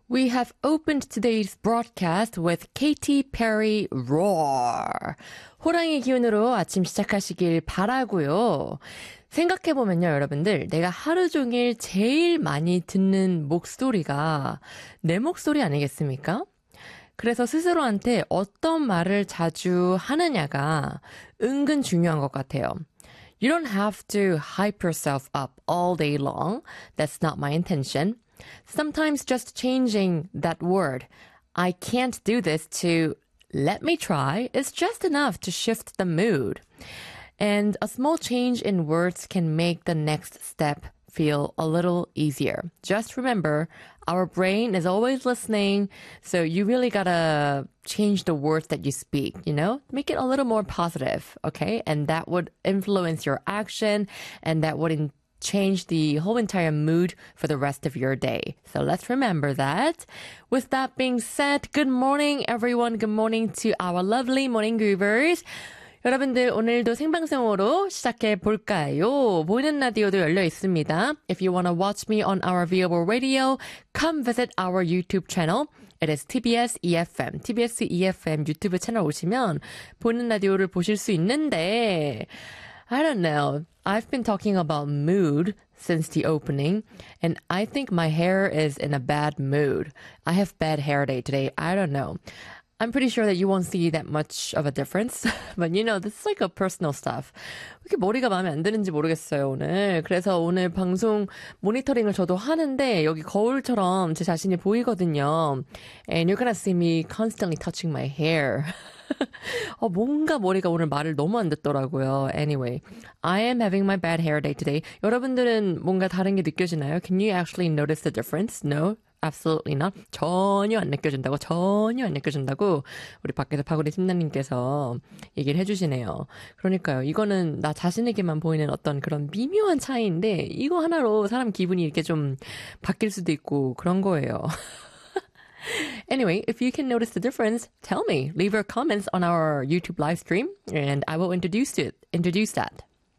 We have opened today's broadcast with Katy Perry Roar. 호랑이 기운으로 아침 시작하시길 바라고요. 생각해보면요, 여러분들. 내가 하루 종일 제일 많이 듣는 목소리가 내 목소리 아니겠습니까? 그래서 스스로한테 어떤 말을 자주 하느냐가 은근 중요한 것 같아요. You don't have to hype yourself up all day long. That's not my intention. Sometimes just changing that word, I can't do this, to let me try, is just enough to shift the mood. And a small change in words can make the next step feel a little easier. Just remember, our brain is always listening, so you really gotta change the words that you speak, you know? Make it a little more positive, okay? And that would influence your action, and that would change the whole entire mood for the rest of your day. So let's remember that. With that being said, good morning, everyone. Good morning to our lovely morning groovers. 여러분들 오늘도 생방송으로 시작해 볼까요? 보이는 라디오도 열려 있습니다. If you want to watch me on our viewable radio, come visit our YouTube channel. It is TBS EFM. TBS EFM 유튜브 채널 오시면 보이는 라디오를 보실 수 있는데 I don't know. I've been talking about mood since the opening, and I think my hair is in a bad mood. I have bad hair day today. I don't know. I'm pretty sure that you won't see that much of a difference. But you know, this is like a personal stuff. 왜 이렇게 머리가 마음에 안 드는지 모르겠어요, 오늘. 그래서 오늘 방송 모니터링을 저도 하는데 여기 거울처럼 제 자신이 보이거든요. And you're gonna see me constantly touching my hair. 뭔가 머리가 오늘 말을 너무 안 듣더라고요. Anyway, I am having my bad hair day today. 여러분들은 뭔가 다른 게 느껴지나요? Can you actually notice the difference? No? Absolutely not. 전혀 안 느껴진다고 우리 밖에서 파고리 팀장님께서 얘기를 해주시네요. 그러니까요. 이거는 나 자신에게만 보이는 어떤 그런 미묘한 차이인데 이거 하나로 사람 기분이 이렇게 좀 바뀔 수도 있고 그런 거예요. Anyway, if you can notice the difference, tell me. Leave your comments on our YouTube live stream and I will introduce that.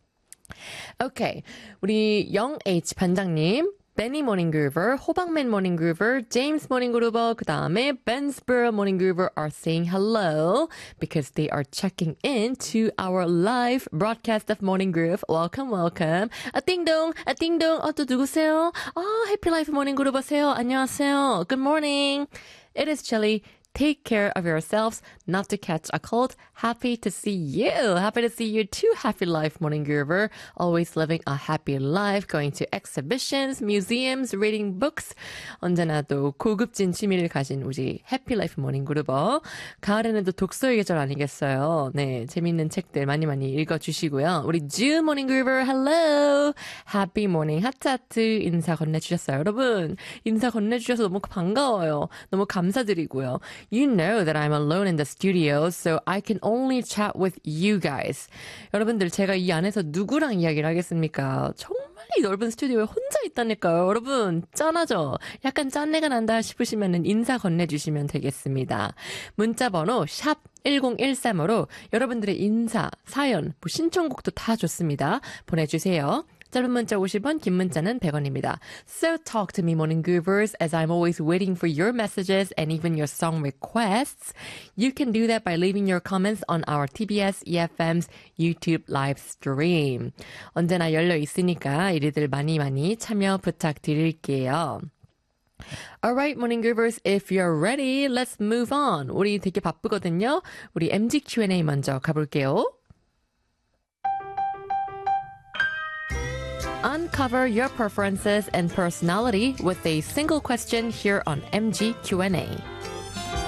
Okay. 우리 영H 반장님, Benny Morning Groover, 호박맨 Morning Groover, James Morning Groover, 그 다음에 Bensborough Morning Groover are saying hello because they are checking in to our live broadcast of Morning Groove. Welcome, welcome. 띵동, 또 누구세요? Happy Life Morning Groover세요. 안녕하세요. Good morning. It is chilly. Take care of yourselves not to catch a cold. Happy to see you. Happy to see you too, Happy Life Morning Groover. Always living a happy life, going to exhibitions, museums, reading books. 언제나 또 고급진 취미를 가진 우리 Happy Life Morning Groover. 가을에는 또 독서의 계절 아니겠어요? 네, 재밌는 책들 많이 읽어주시고요. 우리 June Morning Groover, hello. Happy morning. 하트 인사 건네주셨어요. 여러분, 인사 건네주셔서 너무 반가워요. 너무 감사드리고요. You know that I'm alone in the studio, so I can only chat with you guys. 여러분들, 제가 이 안에서 누구랑 이야기를 하겠습니까? 정말 이 넓은 스튜디오에 혼자 있다니까요. 여러분, 짠하죠? 약간 짠내가 난다 싶으시면 인사 건네주시면 되겠습니다. 문자번호 샵 1013으로 여러분들의 인사, 사연, 신청곡도 다 좋습니다. 보내주세요. 짧은 문자 50원, 긴 문자는 100원입니다. So talk to me, Morning Groovers, as I'm always waiting for your messages and even your song requests. You can do that by leaving your comments on our TBS EFM's YouTube live stream. 언제나 열려 있으니까 이리들 많이 참여 부탁드릴게요. Alright, Morning Groovers, if you're ready, let's move on. 우리 되게 바쁘거든요. 우리 MG Q&A 먼저 가볼게요. Uncover your preferences and personality with a single question here on MG Q&A.